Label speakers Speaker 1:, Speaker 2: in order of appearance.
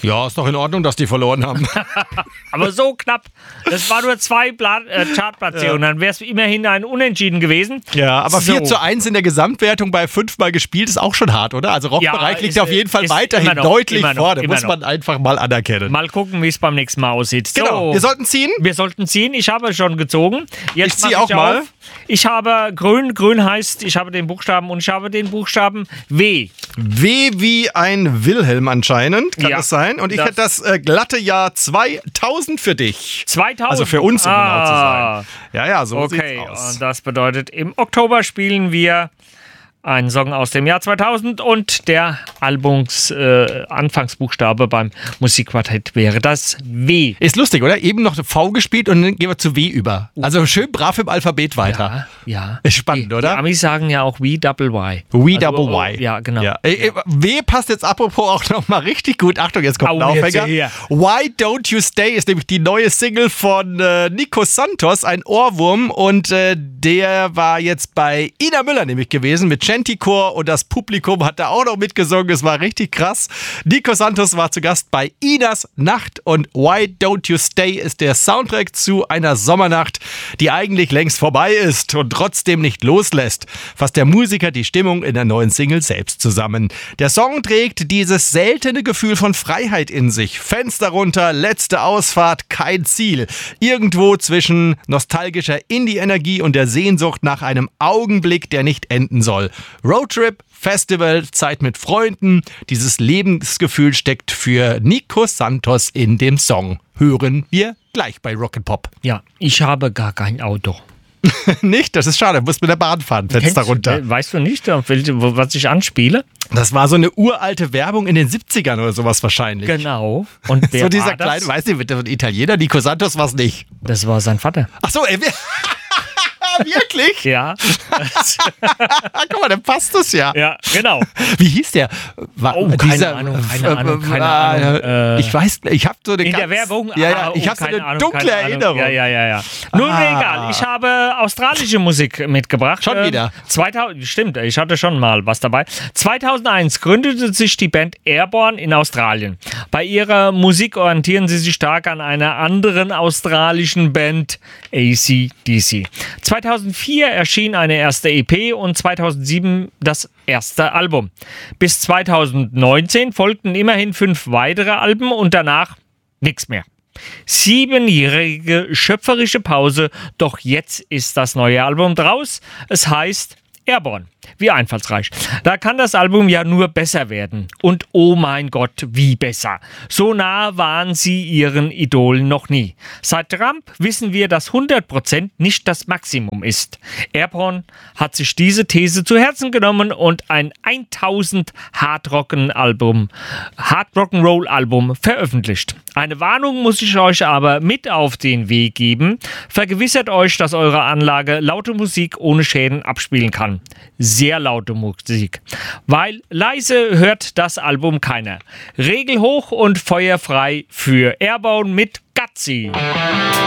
Speaker 1: Ja, ist doch in Ordnung, dass die verloren haben.
Speaker 2: Aber so knapp. Das war nur 2 Chartplatzierungen. Dann wäre es immerhin ein Unentschieden gewesen.
Speaker 1: Ja, aber 4:1 in der Gesamtwertung bei 5-mal gespielt ist auch schon hart, oder? Also Rockbereich liegt auf jeden Fall weiterhin deutlich vorne. Muss man einfach mal anerkennen.
Speaker 2: Mal gucken, wie es beim nächsten Mal aussieht. So,
Speaker 1: genau, wir sollten ziehen.
Speaker 2: Ich habe schon gezogen. Jetzt
Speaker 1: ich ziehe auch mal.
Speaker 2: Ich habe grün. Grün heißt, ich habe den Buchstaben und ich habe den Buchstaben W.
Speaker 1: W wie ein Wilhelm anscheinend, kann das sein? Und ich hätte das glatte Jahr 2000 für dich.
Speaker 2: 2000?
Speaker 1: Also für uns, um genau zu sein. Ja, so sieht's aus.
Speaker 2: Und das bedeutet, im Oktober spielen wir einen Song aus dem Jahr 2000 und der Anfangsbuchstabe beim Musikquartett wäre das W.
Speaker 1: Ist lustig, oder? Eben noch V gespielt und dann gehen wir zu W über. Also schön brav im Alphabet weiter.
Speaker 2: Ja.
Speaker 1: Ist spannend, oder?
Speaker 2: Die Amis sagen ja auch W-double-Y.
Speaker 1: W-double-Y.
Speaker 2: Ja, genau.
Speaker 1: Ja. W passt jetzt apropos auch nochmal richtig gut. Achtung, jetzt kommt ein Aufhänger. Why Don't You Stay ist nämlich die neue Single von Nico Santos, ein Ohrwurm. Und der war jetzt bei Ina Müller nämlich gewesen mit Chanticore und das Publikum hat da auch noch mitgesungen. Es war richtig krass. Nico Santos war zu Gast bei Inas Nacht und Why Don't You Stay ist der Soundtrack zu einer Sommernacht, die eigentlich längst vorbei ist und trotzdem nicht loslässt. Fasst der Musiker die Stimmung in der neuen Single selbst zusammen. Der Song trägt dieses seltene Gefühl von Freiheit in sich. Fenster runter, letzte Ausfahrt, kein Ziel. Irgendwo zwischen nostalgischer Indie-Energie und der Sehnsucht nach einem Augenblick, der nicht enden soll. Roadtrip, Festival, Zeit mit Freunden. Dieses Lebensgefühl steckt für Nico Santos in dem Song. Hören wir gleich bei Rock'n'Pop.
Speaker 2: Ja, ich habe gar kein Auto.
Speaker 1: Nicht? Das ist schade. Du musst mit der Bahn fahren, Fenster runter.
Speaker 2: Weißt du nicht, was ich anspiele?
Speaker 1: Das war so eine uralte Werbung in den 70ern oder sowas wahrscheinlich.
Speaker 2: Genau. Und wer
Speaker 1: so dieser
Speaker 2: war das?
Speaker 1: kleine, weißt du, der Italiener, Nico Santos war es nicht.
Speaker 2: Das war sein Vater.
Speaker 1: Ach so, wirklich?
Speaker 2: Ja.
Speaker 1: Guck mal, dann passt das ja.
Speaker 2: Ja, genau.
Speaker 1: Wie hieß der?
Speaker 2: Keine Ahnung.
Speaker 1: Ich weiß, ich habe so eine
Speaker 2: der Werbung?
Speaker 1: Ich habe so eine dunkle Erinnerung.
Speaker 2: Ja. Nun, egal. Ich habe australische Musik mitgebracht.
Speaker 1: Schon wieder?
Speaker 2: 2000, stimmt, ich hatte schon mal was dabei. 2001 gründete sich die Band Airborne in Australien. Bei ihrer Musik orientieren sie sich stark an einer anderen australischen Band, AC/DC. 2004 erschien eine erste EP und 2007 das erste Album. Bis 2019 folgten immerhin 5 weitere Alben und danach nichts mehr. 7-jährige schöpferische Pause, doch jetzt ist das neue Album draus. Es heißt Airborne. Wie einfallsreich. Da kann das Album ja nur besser werden. Und oh mein Gott, wie besser. So nah waren sie ihren Idolen noch nie. Seit Trump wissen wir, dass 100% nicht das Maximum ist. Airborne hat sich diese These zu Herzen genommen und ein 1000 Hard-Rock'n'Roll-Album veröffentlicht. Eine Warnung muss ich euch aber mit auf den Weg geben. Vergewissert euch, dass eure Anlage laute Musik ohne Schäden abspielen kann. Sehr laute Musik. Weil leise hört das Album keiner. Regel hoch und feuerfrei für Airborne mit Gutsy.